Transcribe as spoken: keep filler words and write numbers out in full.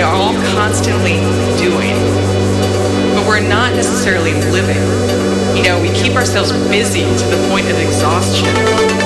are all constantly doing, but we're not necessarily living. You know, we keep ourselves busy to the point of exhaustion.